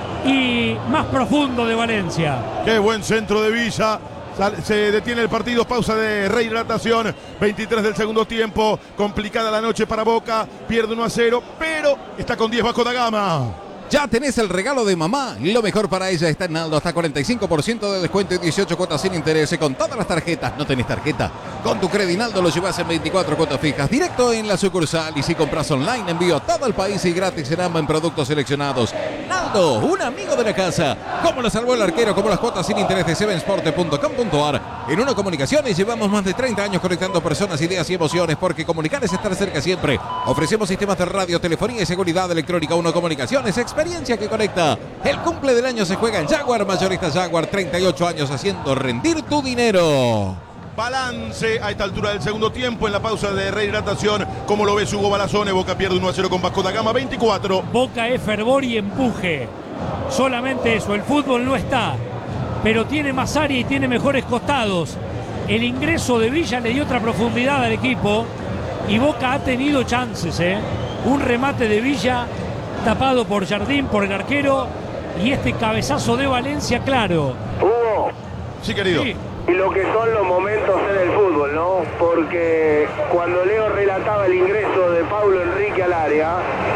y más profundo de Valencia. Qué buen centro de Villa. Se detiene el partido, pausa de rehidratación, 23 del segundo tiempo, complicada la noche para Boca, pierde 1-0, pero está con 10 Vasco da Gama. Ya tenés el regalo de mamá. Lo mejor para ella está en Naldo. Hasta 45% de descuento y 18 cuotas sin interés con todas las tarjetas. ¿No tenés tarjeta? Con tu Credinaldo lo llevas en 24 cuotas fijas. Directo en la sucursal. Y si compras online, envío a todo el país y gratis en ambos en productos seleccionados. Naldo, un amigo de la casa. Como lo salvó el arquero, como las cuotas sin interés de sevensport.com.ar. En Uno Comunicaciones llevamos más de 30 años conectando personas, ideas y emociones. Porque comunicar es estar cerca siempre. Ofrecemos sistemas de radio, telefonía y seguridad electrónica. Uno Comunicaciones, experiencia que conecta. El cumple del año se juega en Jaguar, mayorista Jaguar, 38 años haciendo rendir tu dinero. Balance a esta altura del segundo tiempo en la pausa de rehidratación. ¿Cómo lo ves Hugo Balazone? Boca pierde 1-0 con Vasco da Gama, 24. Boca es fervor y empuje. Solamente eso, el fútbol no está, pero tiene más área y tiene mejores costados. El ingreso de Villa le dio otra profundidad al equipo y Boca ha tenido chances, Un remate de Villa tapado por Jardín, por el arquero, y este cabezazo de Valencia, claro. Hugo. Sí, querido. Sí. Y lo que son los momentos en el fútbol, ¿no? Porque cuando Leo relataba el ingreso de Paulo Enrique al área,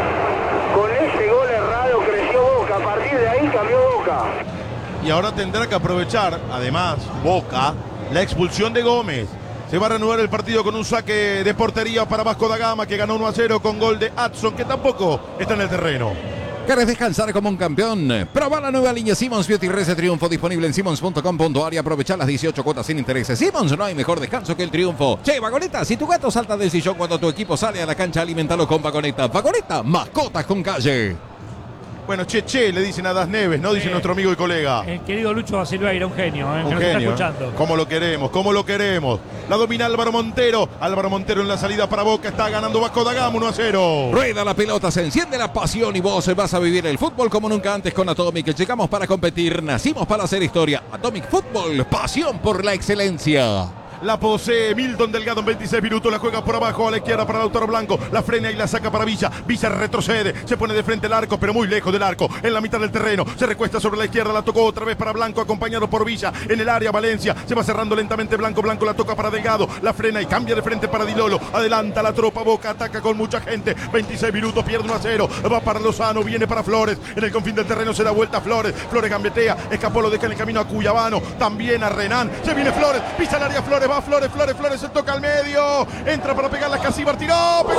con ese gol errado creció Boca. A partir de ahí cambió Boca. Y ahora tendrá que aprovechar, además, Boca, la expulsión de Gómez. Se va a reanudar el partido con un saque de portería para Vasco da Gama, que ganó 1-0 con gol de Adson, que tampoco está en el terreno. ¿Querés descansar como un campeón? Proba la nueva línea Simmons Beauty Rese Triunfo, disponible en simmons.com.ar y aprovechar las 18 cuotas sin intereses. Simmons, no hay mejor descanso que el triunfo. Che, Vagoneta, si tu gato salta del sillón cuando tu equipo sale a la cancha, alimentalo con Vagoneta. Vagoneta, mascotas con calle. Bueno, che, le dicen a Das Neves, ¿no? Dice nuestro amigo y colega. El querido Lucho da Silveira, un genio, Un que nos genio, está escuchando. ¿Cómo lo queremos? ¿Cómo lo queremos? La domina Álvaro Montero. Álvaro Montero en la salida para Boca. Está ganando Vasco da Gama 1-0. Rueda la pelota, se enciende la pasión y vos vas a vivir el fútbol como nunca antes con Atomic. Llegamos para competir, nacimos para hacer historia. Atomic Fútbol, pasión por la excelencia. La posee Milton Delgado en 26 minutos. La juega por abajo a la izquierda para Lautaro Blanco. La frena y la saca para Villa. Villa retrocede. Se pone de frente al arco, pero muy lejos del arco. En la mitad del terreno. Se recuesta sobre la izquierda. La tocó otra vez para Blanco, acompañado por Villa. En el área Valencia. Se va cerrando lentamente Blanco. Blanco la toca para Delgado. La frena y cambia de frente para Di Lolo. Adelanta la tropa. Boca ataca con mucha gente. 26 minutos. Pierde 1-0. Va para Lozano. Viene para Flores. En el confín del terreno se da vuelta a Flores. Flores gambetea. Escapó, lo deja en el camino a Cuyabano. También a Renan. Se viene Flores. Pisa el área Flores. Va Flores. Se toca al medio, entra para pegar la Ascasíbar, tiró,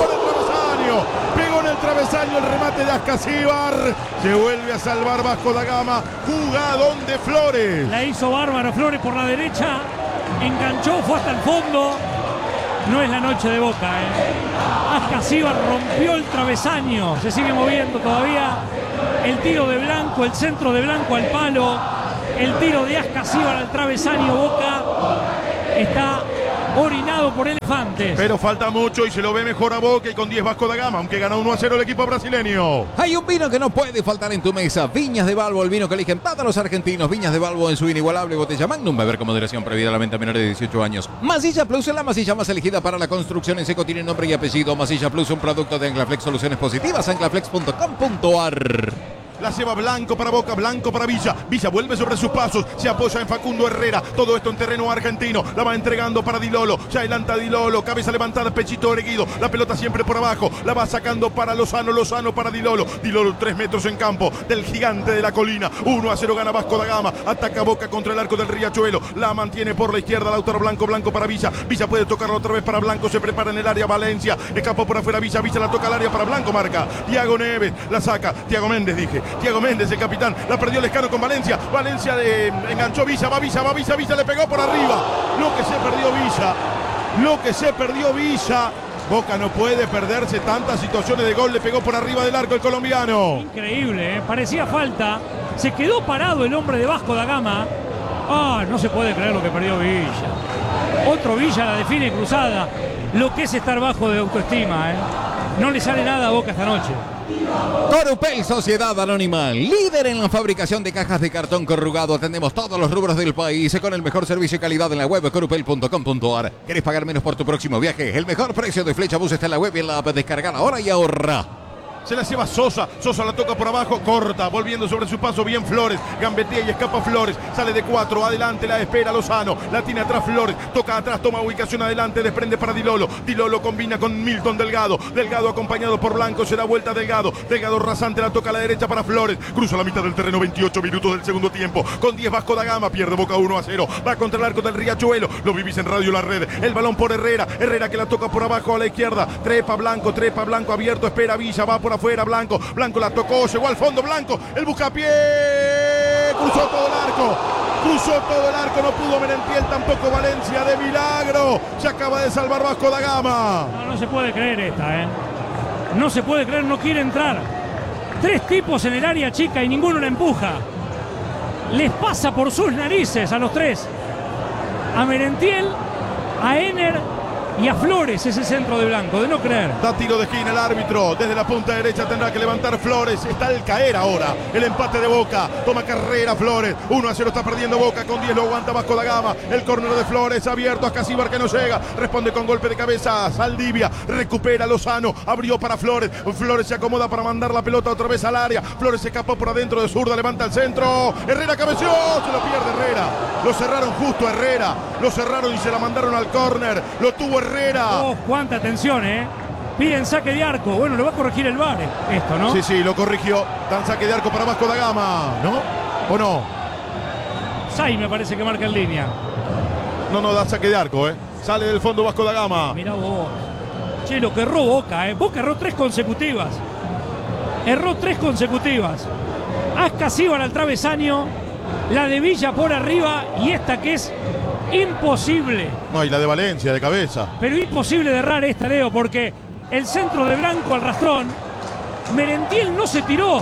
pegó en el travesaño el remate de Ascasíbar, se vuelve a salvar Vasco da Gama, jugadón de Flores. La hizo bárbaro Flores por la derecha, enganchó, fue hasta el fondo. No es la noche de Boca, Ascasíbar rompió el travesaño, se sigue moviendo todavía. El tiro de Blanco, el centro de Blanco al palo, el tiro de Ascasíbar al travesaño. Boca está orinado por elefantes. Pero falta mucho y se lo ve mejor a Boca y con 10 Vasco da Gama, aunque ganó 1-0 el equipo brasileño. Hay un vino que no puede faltar en tu mesa. Viñas de Balbo, el vino que eligen todos los argentinos. Viñas de Balbo en su inigualable botella Magnum. Beber con moderación, prohibida la venta a menores de 18 años. Masilla Plus es la masilla más elegida para la construcción en seco. Tiene nombre y apellido. Masilla Plus, un producto de Anclaflex Soluciones Positivas. Anclaflex.com.ar. La lleva Blanco para Boca, Blanco para Villa. Villa vuelve sobre sus pasos, se apoya en Facundo Herrera. Todo esto en terreno argentino. La va entregando para Di Lolo. Ya adelanta Di Lolo, cabeza levantada, pechito erguido. La pelota siempre por abajo. La va sacando para Lozano, Lozano para Di Lolo. Di Lolo 3 metros en campo del gigante de la colina. 1-0 gana Vasco da Gama. Ataca Boca contra el arco del Riachuelo. La mantiene por la izquierda Lautaro Blanco, Blanco para Villa. Villa puede tocarla otra vez para Blanco. Se prepara en el área Valencia. Escapó por afuera Villa. Villa la toca al área para Blanco. Marca Thiago Neves. La saca. Thiago Méndez, dije. Thiago Méndez, el capitán. La perdió Lescano con Valencia. Valencia enganchó Villa. Va Villa, va Villa. Villa le pegó por arriba. Lo que se perdió Villa. Lo que se perdió Villa. Boca no puede perderse tantas situaciones de gol. Le pegó por arriba del arco el colombiano. Increíble, ¿eh? Parecía falta. Se quedó parado el hombre de Vasco da Gama. No se puede creer lo que perdió Villa. Otro Villa la define cruzada. Lo que es estar bajo de autoestima, ¿eh? No le sale nada a Boca esta noche. Corupel, Sociedad Anónima, líder en la fabricación de cajas de cartón corrugado. Atendemos todos los rubros del país con el mejor servicio y calidad en la web corupel.com.ar. ¿Querés pagar menos por tu próximo viaje? El mejor precio de Flecha Bus está en la web y en la app. Descargar ahora y ahorra. Se la lleva Sosa. Sosa la toca por abajo, corta, volviendo sobre su paso. Bien Flores, gambetea y escapa Flores. Sale de 4, adelante la espera Lozano. La tiene atrás Flores, toca atrás, toma ubicación adelante, desprende para Di Lolo. Di Lolo combina con Milton Delgado. Delgado acompañado por Blanco, se da vuelta Delgado. Delgado rasante, la toca a la derecha para Flores. Cruza la mitad del terreno, 28 minutos del segundo tiempo. Con 10 Vasco da Gama, pierde Boca 1-0. Va contra el arco del Riachuelo. Lo vivís en Radio La Red. El balón por Herrera. Herrera que la toca por abajo a la izquierda. Trepa Blanco abierto, espera Villa, va por afuera Blanco. Blanco la tocó, llegó al fondo Blanco. El buscapié. Cruzó todo el arco. No pudo Merentiel, tampoco Valencia. De milagro. Se acaba de salvar Vasco da Gama. No se puede creer esta, ¿eh? No se puede creer, no quiere entrar. 3 tipos en el área chica y ninguno la empuja. Les pasa por sus narices a los 3. A Merentiel, a Ener y a Flores. Ese centro de Blanco, de no creer. Da tiro de esquina el árbitro. Desde la punta derecha tendrá que levantar Flores. Está al caer ahora el empate de Boca. Toma carrera Flores. 1-0 está perdiendo Boca. Con 10 lo aguanta Vasco da Gama. El córner de Flores abierto a Casíbar que no llega. Responde con golpe de cabeza Saldivia. Recupera Lozano. Abrió para Flores. Flores se acomoda para mandar la pelota otra vez al área. Flores se escapó por adentro de zurda. Levanta el centro. Herrera cabeció. Se lo pierde Herrera. Lo cerraron justo a Herrera. Lo cerraron y se la mandaron al córner. Lo tuvo Herrera. Cuánta atención, Piden saque de arco. Bueno, le va a corregir el VAR esto, ¿no? Sí, lo corrigió. Dan saque de arco para Vasco da Gama, ¿no? ¿O no? Sai me parece que marca en línea. No, da saque de arco, Sale del fondo Vasco da Gama. Mirá vos. Che, lo que erró Boca, Boca erró 3 consecutivas. Casíbar al travesaño. La de Villa por arriba. Y esta que es imposible. No, y la de Valencia de cabeza. Pero imposible de errar esta, Leo, porque el centro de Blanco al rastrón. Merentiel no se tiró.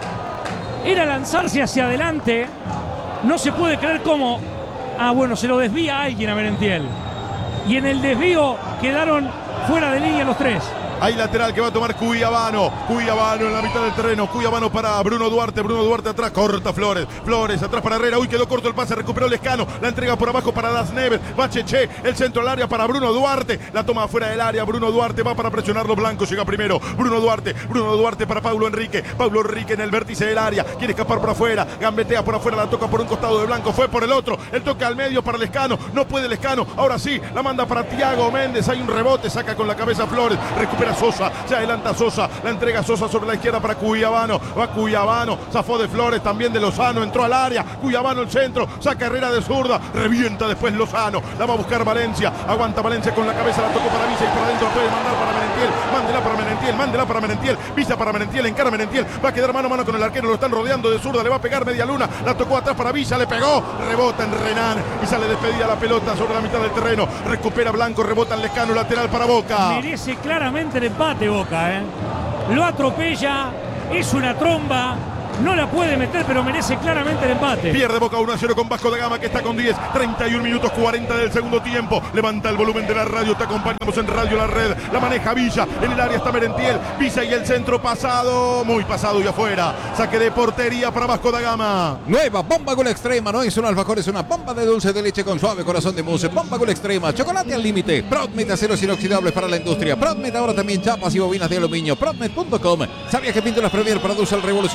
Era lanzarse hacia adelante. No se puede creer cómo. Bueno, se lo desvía alguien a Merentiel. Y en el desvío quedaron fuera de línea los 3. Hay lateral que va a tomar Cuyabano en la mitad del terreno. Cuyabano para Bruno Duarte atrás, corta Flores atrás para Herrera. Quedó corto el pase, recuperó Lescano. La entrega por abajo para Das Neves. Va Cheche, el centro al área para Bruno Duarte. La toma afuera del área. Bruno Duarte va para presionarlo. Blanco llega primero. Bruno Duarte para Paulo Enrique en el vértice del área. Quiere escapar por afuera. Gambetea por afuera. La toca por un costado de Blanco. Fue por el otro. El toque al medio para Lescano. No puede Lescano. Ahora sí. La manda para Thiago Méndez. Hay un rebote. Saca con la cabeza Flores. Recupera Sosa, se adelanta Sosa, la entrega Sosa sobre la izquierda para Cuyabano, va Cuyabano, zafó de Flores, también de Lozano, entró al área, Cuyabano el centro, saca Herrera de zurda, revienta después Lozano, la va a buscar Valencia, aguanta Valencia con la cabeza, la tocó para Villa y por adentro puede mandar para Merentiel, mándela para Merentiel, Villa para Merentiel, encara Merentiel, va a quedar mano a mano con el arquero, lo están rodeando de zurda, le va a pegar media luna, la tocó atrás para Villa, le pegó, rebota en Renan y sale despedida la pelota sobre la mitad del terreno, recupera Blanco, rebota en Lescano, lateral para Boca. Merece claramente el empate Boca, lo atropella, es una tromba, no la puede meter, pero merece claramente el empate. Pierde Boca 1-0 con Vasco da Gama, que está con 10, 31 minutos 40 del segundo tiempo. Levanta el volumen de la radio, te acompañamos en Radio La Red. La maneja Villa, en el área está Merentiel. Villa y el centro pasado, muy pasado y afuera. Saque de portería para Vasco da Gama. Nueva bomba Gol Extrema, no es un alfajor, es una bomba de dulce de leche con suave corazón de mousse. Bomba Gol Extrema, chocolate al límite. Prodmed, aceros inoxidables para la industria. Prodmed, ahora también chapas y bobinas de aluminio. Prodmed.com. ¿Sabías que Pinturas Premier produce el revolucionario látex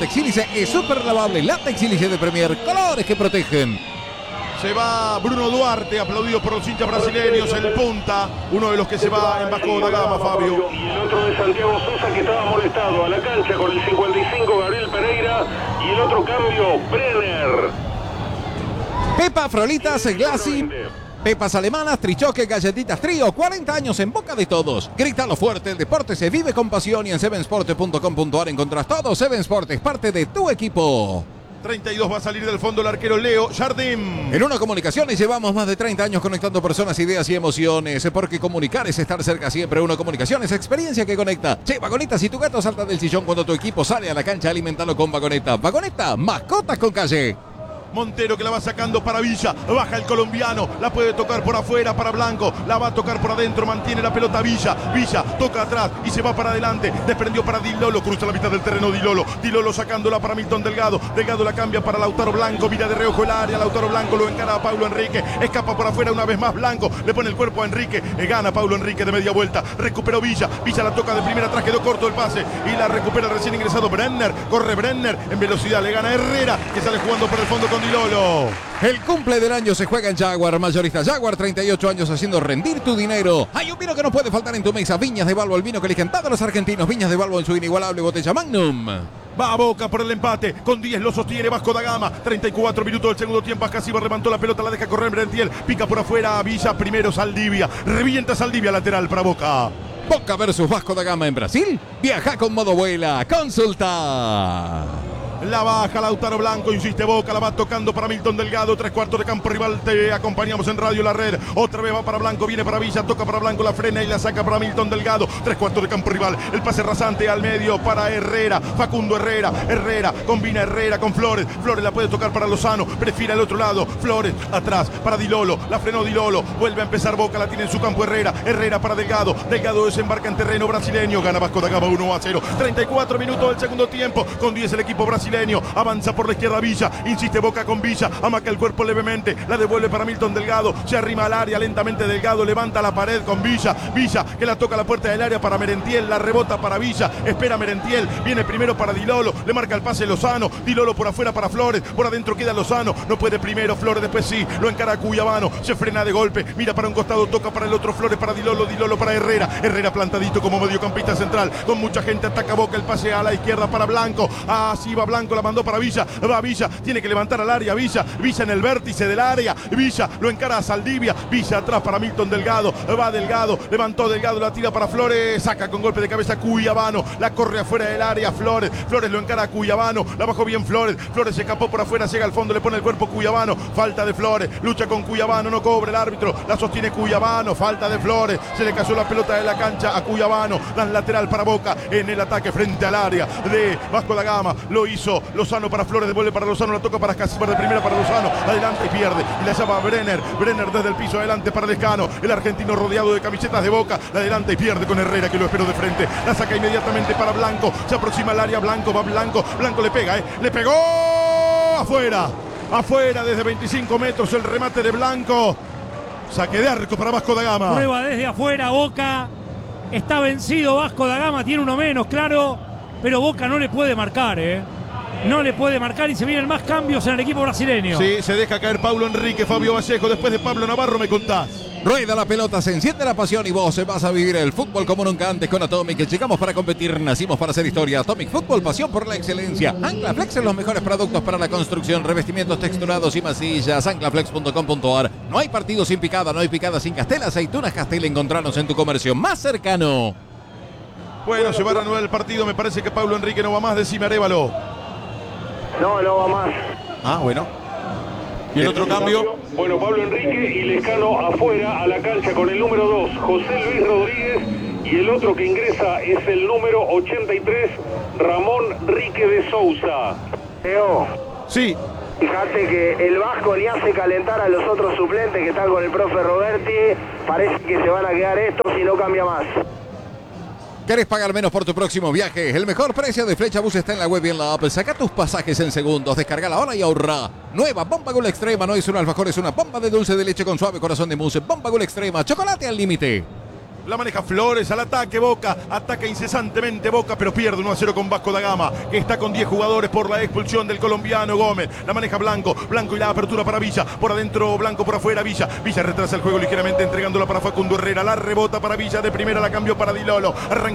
látex sílice es súper lavable. Látex sílice de Premier, colores que protegen. Se va Bruno Duarte, aplaudido por los hinchas brasileños, el punta, uno de los que se va en Vasco da Gama, Fabio. Y el otro de Santiago Sosa, que estaba molestado a la cancha con el 55, Gabriel Pereira. Y el otro cambio, Brenner. Pepa, Frolitas, Glassy, pepas alemanas, trichoque, galletitas trío, 40 años en boca de todos. Grítalo fuerte, el deporte se vive con pasión y en sevensport.com.ar encontrás todo. Seven Sport es parte de tu equipo. 32 va a salir del fondo el arquero Leo Jardim. En Uno Comunicaciones llevamos más de 30 años conectando personas, ideas y emociones, porque comunicar es estar cerca siempre. Uno Comunicaciones, experiencia que conecta. Che, Vagoneta, si tu gato salta del sillón cuando tu equipo sale a la cancha, alimentalo con Vagoneta. Vagoneta, mascotas con calle. Montero que la va sacando para Villa, baja el colombiano, la puede tocar por afuera para Blanco, la va a tocar por adentro, mantiene la pelota Villa, toca atrás y se va para adelante, desprendió para Di Lolo, cruza la mitad del terreno Di Lolo sacándola para Milton Delgado la cambia para Lautaro Blanco, mira de reojo el área, Lautaro Blanco lo encara a Paulo Enrique, escapa por afuera una vez más Blanco, le pone el cuerpo a Enrique, gana Paulo Enrique de media vuelta, recuperó Villa la toca de primera atrás, quedó corto el pase y la recupera el recién ingresado Brenner, corre Brenner, en velocidad le gana Herrera, que sale jugando por el fondo con Di Lolo. El cumple del año se juega en Jaguar, mayorista Jaguar, 38 años haciendo rendir tu dinero. Hay un vino que no puede faltar en tu mesa, Viñas de Balbo, el vino que eligen todos los argentinos, Viñas de Balbo en su inigualable botella Magnum. Va a Boca por el empate, con 10 lo sostiene Vasco da Gama, 34 minutos del segundo tiempo, Ascasiba levantó la pelota, la deja correr Merentiel, pica por afuera a Villa, primero Saldivia, revienta Saldivia, lateral para Boca. Boca versus Vasco da Gama en Brasil, viaja con modo vuela, consulta. La baja Lautaro Blanco, insiste Boca, la va tocando para Milton Delgado, 3/4 de campo rival, te acompañamos en Radio La Red, otra vez va para Blanco, viene para Villa, toca para Blanco, la frena y la saca para Milton Delgado, 3/4 de campo rival, el pase rasante al medio para Herrera, Facundo Herrera, combina Herrera con Flores la puede tocar para Lozano, prefiere al otro lado, Flores atrás para Di Lolo, la frenó Di Lolo, vuelve a empezar Boca, la tiene en su campo Herrera para Delgado desembarca en terreno brasileño, gana Vasco da Gama 1-0, 34 minutos del segundo tiempo, con 10 el equipo brasileño, avanza por la izquierda Villa, insiste Boca con Villa, amaca el cuerpo levemente, la devuelve para Milton Delgado, se arrima al área lentamente Delgado, levanta la pared con Villa que la toca a la puerta del área para Merentiel, la rebota para Villa, espera Merentiel, viene primero para Di Lolo, le marca el pase Lozano, Di Lolo por afuera para Flores, por adentro queda Lozano, no puede primero Flores, después sí, lo encara a Cuyabano, se frena de golpe, mira para un costado, toca para el otro, Flores para Di Lolo para Herrera plantadito como mediocampista central, con mucha gente ataca Boca, el pase a la izquierda para Blanco, así va Blanco, la mandó para Villa, va Villa, tiene que levantar al área Villa en el vértice del área, Villa lo encara a Saldivia, Villa atrás para Milton Delgado, va Delgado, levantó Delgado, la tira para Flores, saca con golpe de cabeza Cuyabano, la corre afuera del área Flores lo encara a Cuyabano, la bajó bien Flores se escapó por afuera, llega al fondo, le pone el cuerpo Cuyabano, falta de Flores, lucha con Cuyabano, no cobra el árbitro, la sostiene Cuyabano, falta de Flores, se le cayó la pelota de la cancha a Cuyabano, dan lateral para Boca en el ataque frente al área de Vasco da Gama, lo hizo Lozano para Flores, devuelve para Lozano, la toca para Ascasiba de primera para Lozano, adelante y pierde, y la llama Brenner desde el piso adelante para Lescano, el argentino rodeado de camisetas de Boca, la adelanta y pierde con Herrera que lo esperó de frente, la saca inmediatamente para Blanco, se aproxima al área Blanco le pega, le pegó afuera desde 25 metros el remate de Blanco, saque de arco para Vasco da Gama. Prueba desde afuera Boca, está vencido Vasco da Gama, tiene uno menos, claro, pero Boca no le puede marcar, no le puede marcar y se vienen más cambios en el equipo brasileño. Sí, se deja caer Paulo Enrique, Fabio Vallejo, después de Pablo Navarro me contás. Rueda la pelota, se enciende la pasión y vos vas a vivir el fútbol como nunca antes con Atomic. Llegamos para competir, nacimos para hacer historia. Atomic Fútbol, pasión por la excelencia. Anclaflex es los mejores productos para la construcción, revestimientos texturados y masillas. Anclaflex.com.ar. No hay partido sin picada, no hay picada sin Castel. Aceitunas Castel, encontranos en tu comercio más cercano. Bueno, se va a reanudar el partido, me parece que Paulo Enrique no va más, decime Arévalo. No va más. Ah, bueno. ¿Y el otro cambio? Bueno, Pablo Enrique y Lescano afuera a la cancha con el número 2, José Luis Rodríguez, y el otro que ingresa es el número 83, Ramón Rique de Sousa. Leo, Sí. fíjate que el Vasco le hace calentar a los otros suplentes que están con el profe Roberti, parece que se van a quedar estos y no cambia más. ¿Querés pagar menos por tu próximo viaje? El mejor precio de Flecha Bus está en la web y en la app. Saca tus pasajes en segundos, descarga la hora y ahorra. Nueva Bomba Gula Extrema, no es un alfajor, es una bomba de dulce de leche con suave corazón de mousse. Bomba Gula Extrema, chocolate al límite. La maneja Flores al ataque. Boca ataca incesantemente Boca, pero pierde 1-0 con Vasco da Gama, que está con 10 jugadores por la expulsión del colombiano Gómez. La maneja Blanco y la apertura para Villa. Por adentro Blanco, por afuera Villa retrasa el juego ligeramente entregándola para Facundo Herrera. La rebota para Villa, de primera la cambió para Di Lolo.